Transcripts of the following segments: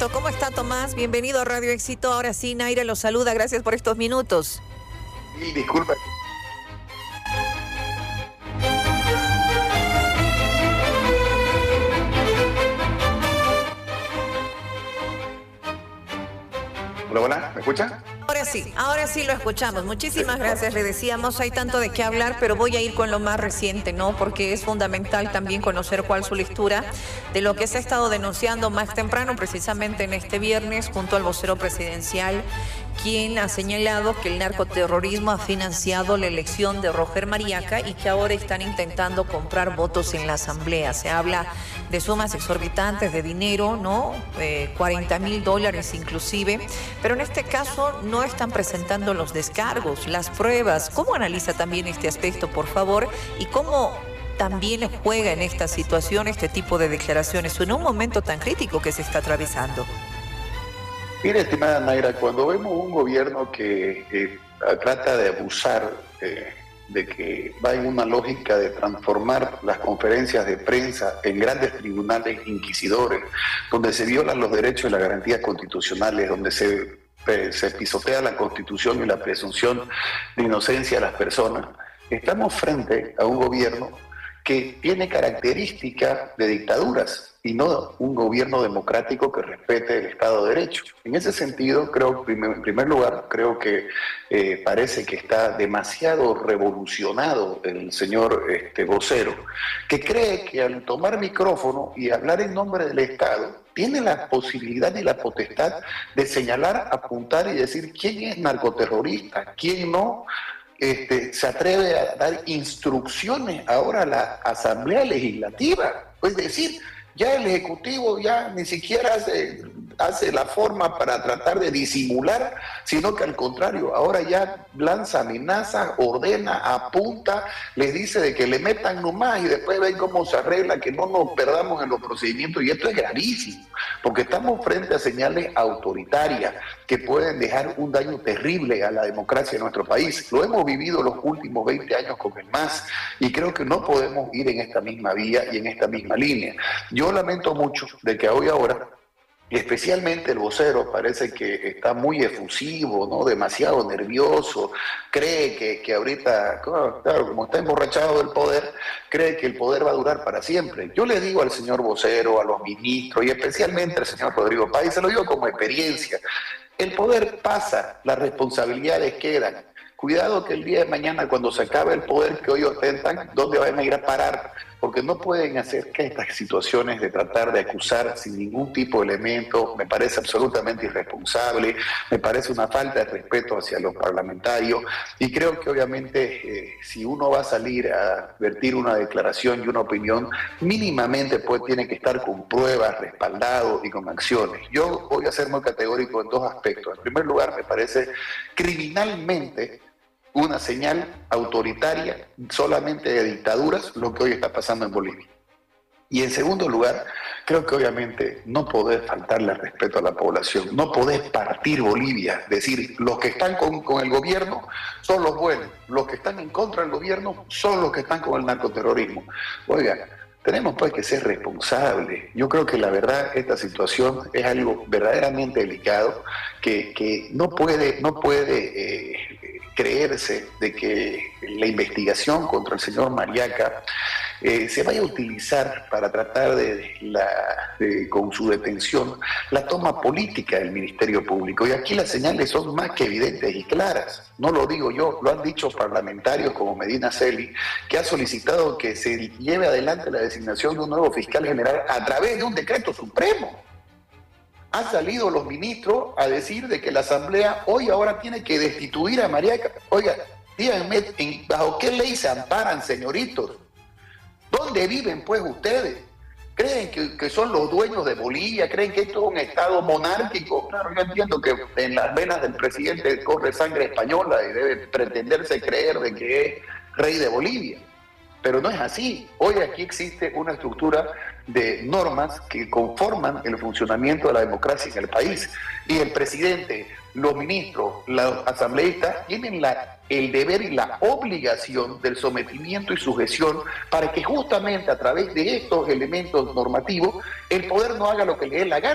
¿Cómo está Tomás? Bienvenido a Radio Éxito. Ahora sí, Naira lo saluda. Gracias por estos minutos. Mil disculpas. Hola, hola, ¿me escucha? Ahora sí lo escuchamos. Muchísimas gracias. Le decíamos, hay tanto de qué hablar, pero voy a ir con lo más reciente, ¿no? Porque es fundamental también conocer cuál es su lectura de lo que se ha estado denunciando más temprano, precisamente en este viernes, junto al vocero presidencial, quien ha señalado que el narcoterrorismo ha financiado la elección de Roger Mariaca y que ahora están intentando comprar votos en la Asamblea. Se habla de sumas exorbitantes de dinero, ¿no? $40.000 inclusive, pero en este caso no están presentando los descargos, las pruebas. ¿Cómo analiza también este aspecto, por favor? Y cómo también juega en esta situación este tipo de declaraciones en un momento tan crítico que se está atravesando. Mire, estimada Naira, cuando vemos un gobierno que trata de abusar de que va en una lógica de transformar las conferencias de prensa en grandes tribunales inquisidores, donde se violan los derechos y las garantías constitucionales, donde se pisotea la Constitución y la presunción de inocencia de las personas, estamos frente a un gobierno que tiene características de dictaduras y no un gobierno democrático que respete el Estado de Derecho. En ese sentido, creo, en primer lugar, creo que parece que está demasiado revolucionado el señor vocero, que cree que al tomar micrófono y hablar en nombre del Estado, tiene la posibilidad y la potestad de señalar, apuntar y decir quién es narcoterrorista, quién no. Se atreve a dar instrucciones ahora a la Asamblea Legislativa. Es decir, ya el Ejecutivo ya ni siquiera hace la forma para tratar de disimular, sino que al contrario, ahora ya lanza amenazas, ordena, apunta, les dice de que le metan nomás y después ven cómo se arregla, que no nos perdamos en los procedimientos. Y esto es gravísimo, porque estamos frente a señales autoritarias que pueden dejar un daño terrible a la democracia de nuestro país. Lo hemos vivido los últimos 20 años con el MAS y creo que no podemos ir en esta misma vía y en esta misma línea. Yo lamento mucho de que hoy ahora, y especialmente el vocero, parece que está muy efusivo, ¿no? Demasiado nervioso, cree que ahorita, claro, como está emborrachado del poder, cree que el poder va a durar para siempre. Yo le digo al señor vocero, a los ministros y especialmente al señor Rodrigo Pais, se lo digo como experiencia, el poder pasa, las responsabilidades quedan. Cuidado que el día de mañana, cuando se acabe el poder que hoy ostentan, ¿dónde van a ir a parar? Porque no pueden hacer que estas situaciones de tratar de acusar sin ningún tipo de elemento, me parece absolutamente irresponsable, me parece una falta de respeto hacia los parlamentarios, y creo que obviamente si uno va a salir a vertir una declaración y una opinión, mínimamente pues tiene que estar con pruebas, respaldado y con acciones. Yo voy a ser muy categórico en dos aspectos. En primer lugar, me parece criminalmente una señal autoritaria solamente de dictaduras lo que hoy está pasando en Bolivia. Y en segundo lugar, creo que obviamente no podés faltarle respeto a la población, no podés partir Bolivia, decir los que están con el gobierno son los buenos, los que están en contra del gobierno son los que están con el narcoterrorismo. Oigan, tenemos pues que ser responsables. Yo creo que la verdad esta situación es algo verdaderamente delicado que no puede creerse de que la investigación contra el señor Mariaca se vaya a utilizar para tratar con su detención, la toma política del Ministerio Público. Y aquí las señales son más que evidentes y claras. No lo digo yo, lo han dicho parlamentarios como Medina Celi, que ha solicitado que se lleve adelante la designación de un nuevo fiscal general a través de un decreto supremo. Han salido los ministros a decir de que la Asamblea hoy ahora tiene que destituir a Mariaca. Oiga, díganme, ¿bajo qué ley se amparan, señoritos? ¿Dónde viven pues ustedes? ¿Creen que son los dueños de Bolivia? ¿Creen que esto es un estado monárquico? Claro, yo entiendo que en las venas del presidente corre sangre española y debe pretenderse creer de que es rey de Bolivia. Pero no es así. Hoy aquí existe una estructura de normas que conforman el funcionamiento de la democracia en el país. Y el presidente, los ministros, los asambleístas tienen el deber y la obligación del sometimiento y sujeción para que justamente a través de estos elementos normativos el poder no haga lo que le dé la gana.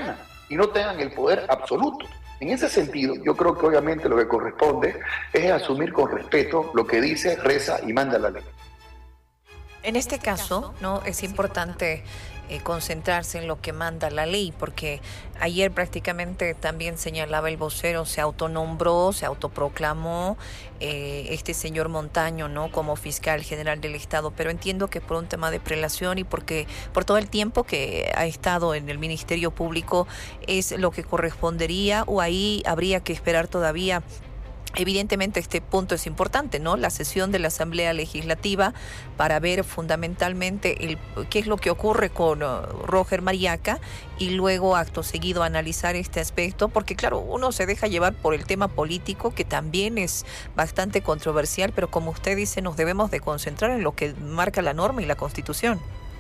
y no tengan el poder absoluto. En ese sentido, yo creo que obviamente lo que corresponde es asumir con respeto lo que dice, reza y manda la ley. En este caso, ¿no? Es importante concentrarse en lo que manda la ley, porque ayer prácticamente también señalaba el vocero, se autonombró, se autoproclamó este señor Montaño, ¿no? Como fiscal general del Estado, pero entiendo que por un tema de prelación y porque por todo el tiempo que ha estado en el Ministerio Público es lo que correspondería, o ahí habría que esperar todavía. Evidentemente este punto es importante, ¿no? La sesión de la Asamblea Legislativa para ver fundamentalmente qué es lo que ocurre con Roger Mariaca y luego acto seguido analizar este aspecto, porque claro, uno se deja llevar por el tema político que también es bastante controversial, pero como usted dice, nos debemos de concentrar en lo que marca la norma y la Constitución.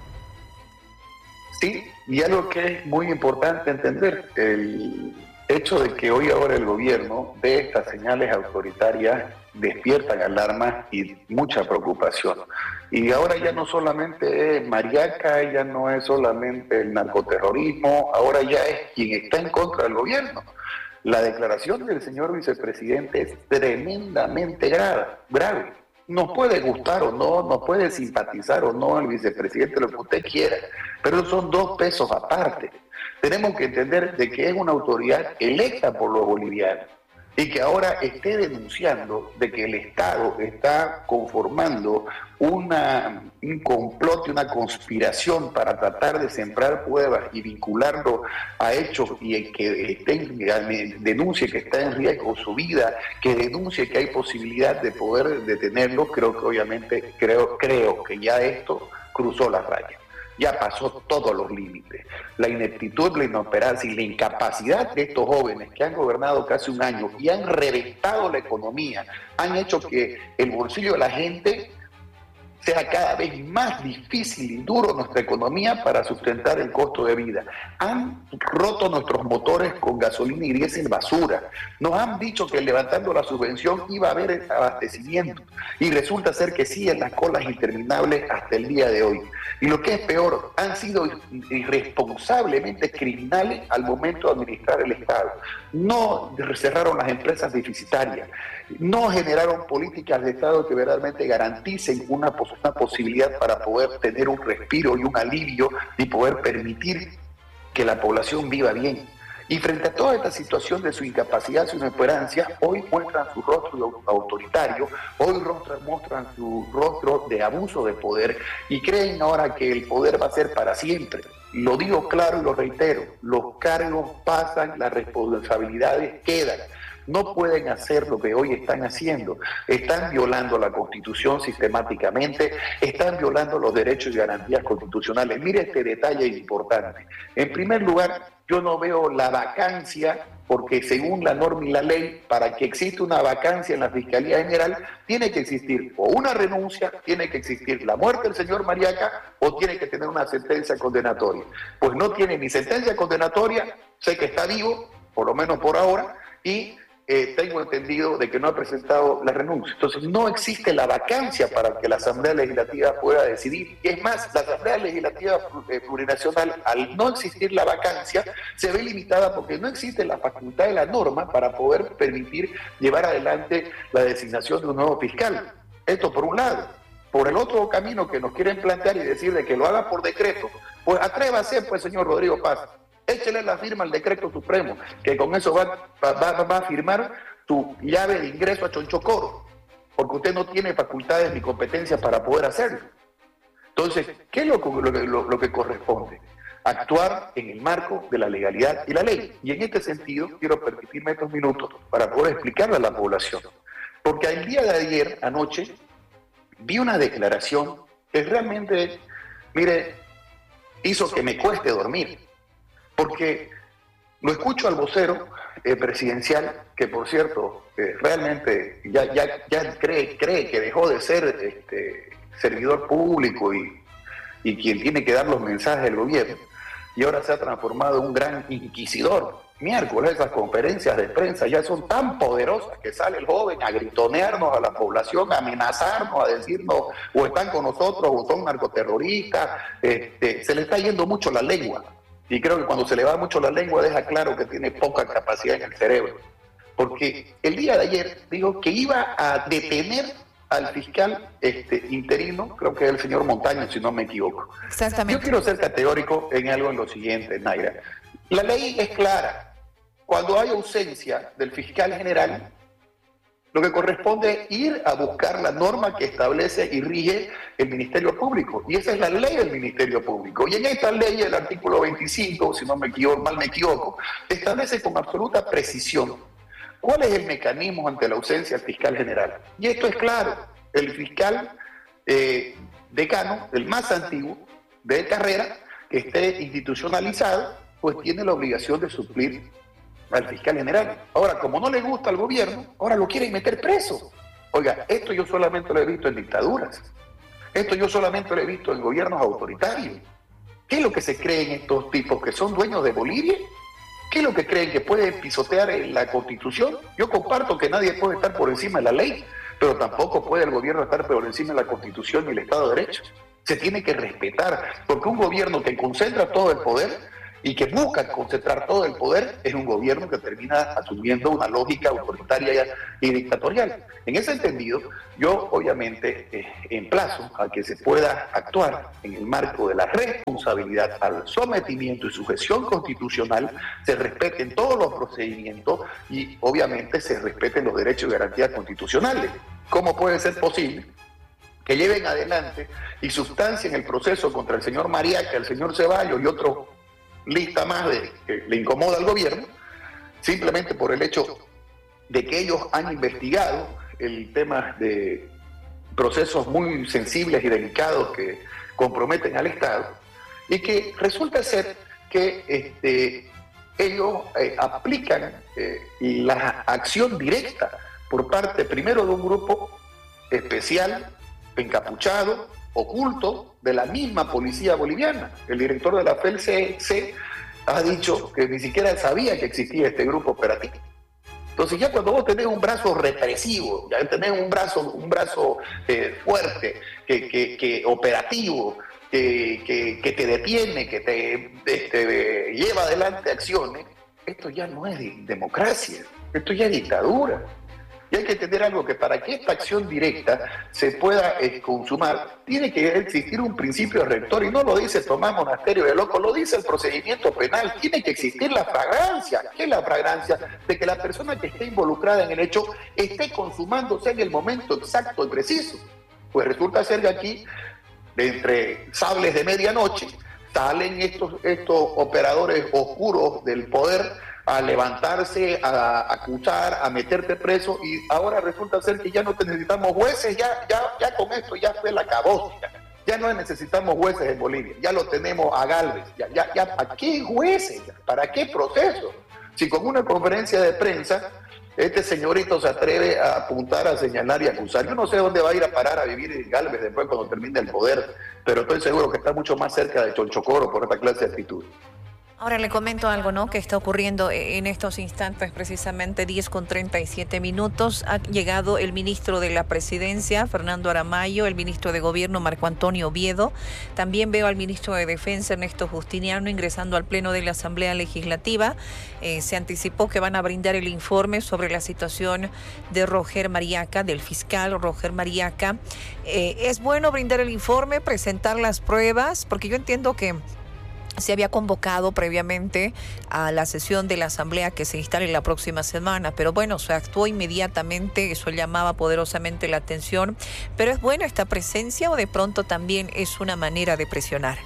Sí, y algo que es muy importante entender, el hecho de que hoy ahora el gobierno dé estas señales autoritarias despiertan alarmas y mucha preocupación. Y ahora ya no solamente es Mariaca, ya no es solamente el narcoterrorismo, ahora ya es quien está en contra del gobierno. La declaración del señor vicepresidente es tremendamente grave. Nos puede gustar o no, nos puede simpatizar o no el vicepresidente, lo que usted quiera, pero son dos pesos aparte. Tenemos que entender de que es una autoridad electa por los bolivianos y que ahora esté denunciando de que el Estado está conformando un complot y una conspiración para tratar de sembrar pruebas y vincularlo a hechos y que denuncie que está en riesgo su vida, que denuncie que hay posibilidad de poder detenerlo. Creo que obviamente, creo que ya esto cruzó las rayas. Ya pasó todos los límites. La ineptitud, la inoperancia y la incapacidad de estos jóvenes que han gobernado casi un año y han reventado la economía, han hecho que el bolsillo de la gente sea cada vez más difícil y duro nuestra economía para sustentar el costo de vida. Han roto nuestros motores con gasolina y diésel basura. Nos han dicho que levantando la subvención iba a haber abastecimiento. Y resulta ser que siguen las colas interminables hasta el día de hoy. Y lo que es peor, han sido irresponsablemente criminales al momento de administrar el Estado. No cerraron las empresas deficitarias. No generaron políticas de Estado que verdaderamente garanticen una posibilidad para poder tener un respiro y un alivio y poder permitir que la población viva bien. Y frente a toda esta situación de su incapacidad, su inoperancia, hoy muestran su rostro autoritario, hoy muestran su rostro de abuso de poder y creen ahora que el poder va a ser para siempre. Lo digo claro y lo reitero, los cargos pasan, las responsabilidades quedan. No pueden hacer lo que hoy están haciendo. Están violando la Constitución sistemáticamente, están violando los derechos y garantías constitucionales. Mire este detalle importante. En primer lugar, yo no veo la vacancia, porque según la norma y la ley, para que exista una vacancia en la Fiscalía General, tiene que existir o una renuncia, tiene que existir la muerte del señor Mariaca o tiene que tener una sentencia condenatoria. Pues no tiene ni sentencia condenatoria, sé que está vivo, por lo menos por ahora, y tengo entendido de que no ha presentado la renuncia. Entonces no existe la vacancia para que la Asamblea Legislativa pueda decidir. Y es más, la Asamblea Legislativa Plurinacional, al no existir la vacancia, se ve limitada porque no existe la facultad de la norma para poder permitir llevar adelante la designación de un nuevo fiscal. Esto por un lado. Por el otro camino que nos quieren plantear y decir de que lo haga por decreto, pues atrévase, pues, señor Rodrigo Paz. Échele la firma al decreto supremo, que con eso va a firmar su llave de ingreso a Chonchocoro, porque usted no tiene facultades ni competencias para poder hacerlo. Entonces, ¿qué es lo que corresponde? Actuar en el marco de la legalidad y la ley. Y en este sentido, quiero permitirme estos minutos para poder explicarle a la población. Porque el día de ayer, anoche, vi una declaración que realmente, mire, hizo que me cueste dormir. Porque lo escucho al vocero presidencial, que por cierto, realmente ya cree que dejó de ser servidor público y quien tiene que dar los mensajes del gobierno, y ahora se ha transformado en un gran inquisidor. Miércoles esas conferencias de prensa ya son tan poderosas que sale el joven a gritonearnos a la población, a amenazarnos, a decirnos o están con nosotros o son narcoterroristas. Se le está yendo mucho la lengua. Y creo que cuando se le va mucho la lengua deja claro que tiene poca capacidad en el cerebro. Porque el día de ayer dijo que iba a detener al fiscal interino, creo que es el señor Montaño, si no me equivoco. Exactamente. Yo quiero ser categórico en algo en lo siguiente, Naira. La ley es clara. Cuando hay ausencia del fiscal general, lo que corresponde es ir a buscar la norma que establece y rige el Ministerio Público. Y esa es la ley del Ministerio Público. Y en esta ley, el artículo 25, si no me equivoco, mal me equivoco, establece con absoluta precisión cuál es el mecanismo ante la ausencia del fiscal general. Y esto es claro. El fiscal decano, el más antiguo de carrera, que esté institucionalizado, pues tiene la obligación de suplir al fiscal general. Ahora, como no le gusta al gobierno, ahora lo quieren meter preso. Oiga, esto yo solamente lo he visto en dictaduras. Esto yo solamente lo he visto en gobiernos autoritarios. ¿Qué es lo que se creen estos tipos que son dueños de Bolivia? ¿Qué es lo que creen que pueden pisotear en la Constitución? Yo comparto que nadie puede estar por encima de la ley, pero tampoco puede el gobierno estar por encima de la Constitución y el Estado de Derecho. Se tiene que respetar, porque un gobierno que concentra todo el poder y que busca concentrar todo el poder es un gobierno que termina asumiendo una lógica autoritaria y dictatorial. En ese entendido, yo obviamente emplazo a que se pueda actuar en el marco de la responsabilidad al sometimiento y sujeción constitucional, se respeten todos los procedimientos y obviamente se respeten los derechos y garantías constitucionales. ¿Cómo puede ser posible que lleven adelante y sustancien el proceso contra el señor Mariaca, el señor Ceballos y otros lista más de que le incomoda al gobierno, simplemente por el hecho de que ellos han investigado el tema de procesos muy sensibles y delicados que comprometen al Estado, y que resulta ser que ellos aplican la acción directa por parte primero de un grupo especial, encapuchado, oculto, de la misma policía boliviana. El director de la FELC ha dicho que ni siquiera sabía que existía este grupo operativo. Entonces ya cuando vos tenés un brazo represivo, ya tenés un brazo fuerte, que operativo, que te detiene, que te lleva adelante acciones, esto ya no es democracia, esto ya es dictadura. Y hay que entender algo, que para que esta acción directa se pueda consumar, tiene que existir un principio rector, y no lo dice Tomás Monasterio de Loco, lo dice el procedimiento penal. Tiene que existir la flagrancia. ¿Qué es la flagrancia? De que la persona que esté involucrada en el hecho esté consumándose en el momento exacto y preciso. Pues resulta ser que aquí, de entre sables de medianoche, salen estos operadores oscuros del poder a levantarse, a acusar, a meterte preso, y ahora resulta ser que ya no necesitamos jueces, ya con esto ya fue la cabótica. Ya no necesitamos jueces en Bolivia, ya lo tenemos a Gálvez, ya ¿para qué jueces? ¿Para qué proceso? Si con una conferencia de prensa este señorito se atreve a apuntar, a señalar y acusar. Yo no sé dónde va a ir a parar a vivir en Gálvez después cuando termine el poder, pero estoy seguro que está mucho más cerca de Chonchocoro por esta clase de actitud. Ahora le comento algo, ¿no?, que está ocurriendo en estos instantes, precisamente 10:37. Ha llegado el ministro de la Presidencia, Fernando Aramayo, el ministro de Gobierno, Marco Antonio Oviedo. También veo al ministro de Defensa, Ernesto Justiniano, ingresando al Pleno de la Asamblea Legislativa. Se anticipó que van a brindar el informe sobre la situación de Roger Mariaca, del fiscal Roger Mariaca. Es bueno brindar el informe, presentar las pruebas, porque yo entiendo que se había convocado previamente a la sesión de la Asamblea que se instale la próxima semana, pero bueno, se actuó inmediatamente, eso llamaba poderosamente la atención. ¿Pero es buena esta presencia o de pronto también es una manera de presionar?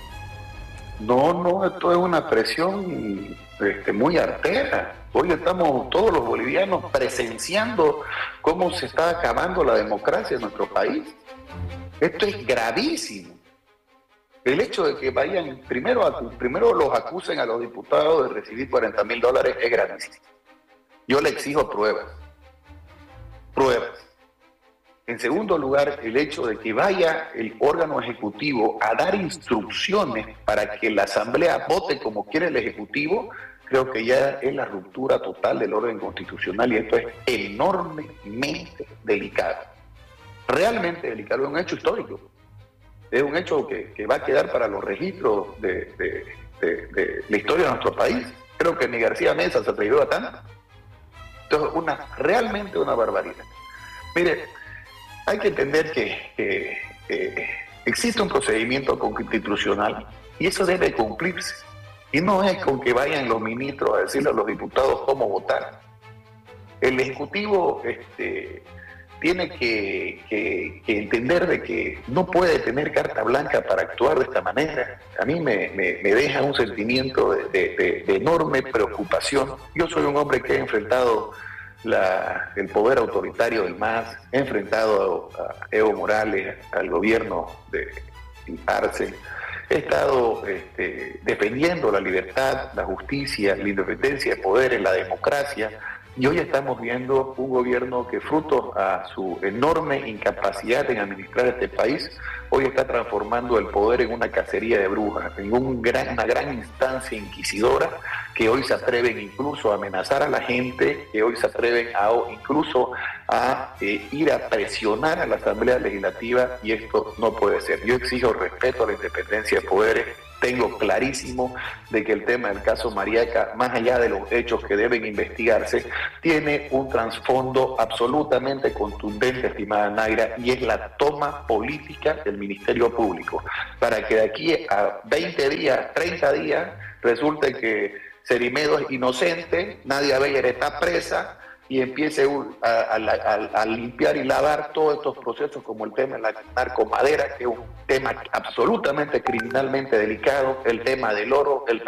No, esto es una presión muy artera. Hoy estamos todos los bolivianos presenciando cómo se está acabando la democracia en nuestro país. Esto es gravísimo. El hecho de que vayan, primero los acusen a los diputados de recibir $40,000 es gravísimo. Yo le exijo pruebas. En segundo lugar, el hecho de que vaya el órgano ejecutivo a dar instrucciones para que la Asamblea vote como quiere el Ejecutivo, creo que ya es la ruptura total del orden constitucional, y esto es enormemente delicado. Realmente delicado, es un hecho histórico. Es un hecho que va a quedar para los registros de de la historia de nuestro país. Creo que ni García Mesa se atrevió a tanto. Entonces, realmente una barbaridad. Mire, hay que entender que existe un procedimiento constitucional y eso debe cumplirse. Y no es con que vayan los ministros a decirle a los diputados cómo votar. El Ejecutivo tiene que entender de que no puede tener carta blanca para actuar de esta manera. A mí me deja un sentimiento de enorme preocupación. Yo soy un hombre que ha enfrentado el poder autoritario del MAS, he enfrentado a Evo Morales, al gobierno de Arce, he estado defendiendo la libertad, la justicia, la independencia de poderes, la democracia. Y hoy estamos viendo un gobierno que, fruto a su enorme incapacidad en administrar este país, hoy está transformando el poder en una cacería de brujas, en una gran instancia inquisidora, que hoy se atreven incluso a amenazar a la gente, que hoy se atreven incluso a ir a presionar a la Asamblea Legislativa, y esto no puede ser. Yo exijo respeto a la independencia de poderes. Tengo clarísimo de que el tema del caso Mariaca, más allá de los hechos que deben investigarse, tiene un trasfondo absolutamente contundente, estimada Naira, y es la toma política del Ministerio Público, para que de aquí a 20 días, 30 días, resulte que Cerimedo es inocente, Nadia Beyer está presa, y empiece a limpiar y lavar todos estos procesos, como el tema de la narcomadera, que es un tema absolutamente criminalmente delicado, el tema del oro, el